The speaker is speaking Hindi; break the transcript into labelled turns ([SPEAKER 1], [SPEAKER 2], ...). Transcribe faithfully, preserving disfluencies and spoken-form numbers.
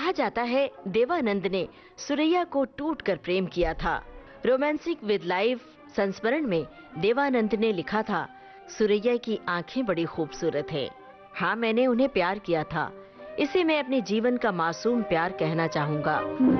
[SPEAKER 1] कहा जाता है देवानंद ने सुरैया को टूटकर प्रेम किया था। रोमांसिक विद लाइफ संस्मरण में देवानंद ने लिखा था, सुरैया की आंखें बड़ी खूबसूरत हैं। हाँ, मैंने उन्हें प्यार किया था। इसे मैं अपने जीवन का मासूम प्यार कहना चाहूंगा।